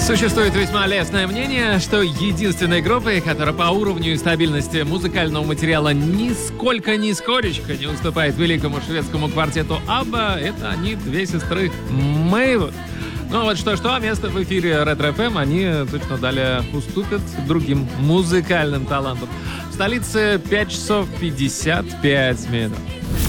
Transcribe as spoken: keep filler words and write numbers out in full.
Существует весьма лестное мнение, что единственной группой, которая по уровню и стабильности музыкального материала нисколько, нисколечко не уступает великому шведскому квартету Абба, это они, две сестры Мэйвуд. Ну вот что-что, а место в эфире Ретро эф эм они точно далее уступят другим музыкальным талантам. В столице пять часов пятьдесят пять минут.